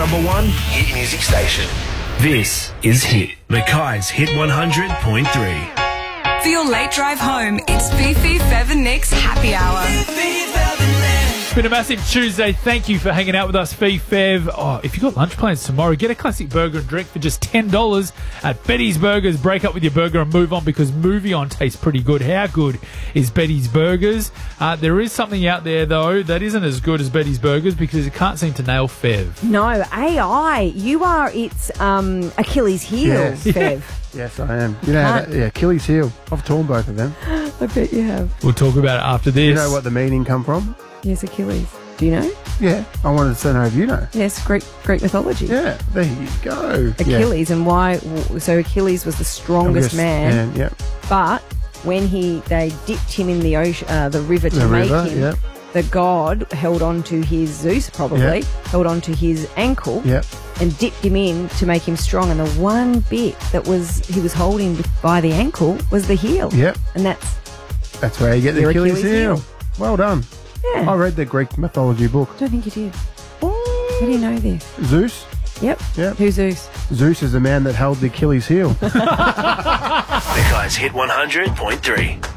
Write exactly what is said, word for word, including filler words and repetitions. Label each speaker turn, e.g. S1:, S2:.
S1: number one hit music station. This is Hit, Mackay's Hit one hundred point three.
S2: For your late drive home, it's Fifi, Fev and Nick's Happy Hour.
S3: It's been a massive Tuesday. Thank you for hanging out with us, Fee Fev. Oh, if you've got lunch plans tomorrow, get a classic burger and drink for just ten dollars at Betty's Burgers. Break up with your burger and move on, because Movie On tastes pretty good. How good is Betty's Burgers? Uh, there is something out there, though, that isn't as good as Betty's Burgers, because it can't seem to nail Fev.
S4: No, A I. You are its um, Achilles heel,
S5: Yes.
S4: Fev.
S5: Yes, I am. You know, that, yeah, Achilles heel. I've torn both of them.
S4: I bet you have.
S3: We'll talk about it after this.
S5: You know what the meaning come from?
S4: Yes, Achilles. Do you know?
S5: Yeah, I wanted to know if you know.
S4: Yes, Greek Greek mythology.
S5: Yeah, there you go.
S4: Achilles, and why? So Achilles was the strongest
S5: Strongest
S4: man,
S5: man, yep.
S4: but when he they dipped him in the ocean, uh, the river to
S5: The
S4: make
S5: river,
S4: him,
S5: yep.
S4: the god held on to his Zeus probably
S5: Yep.
S4: held on to his ankle.
S5: Yep.
S4: And dipped him in to make him strong, and the one bit that was he was holding by the ankle was the heel.
S5: Yep.
S4: And that's
S5: That's where you get the
S4: Your
S5: Achilles,
S4: Achilles
S5: heel.
S4: heel.
S5: Well done.
S4: yeah.
S5: I read the Greek mythology book.
S4: I don't think you did. How do you know this?
S5: Zeus?
S4: Yep.
S5: Yep.
S4: Who's Zeus?
S5: Zeus is the man that held the Achilles heel.
S1: Mackay's Hit one hundred point three.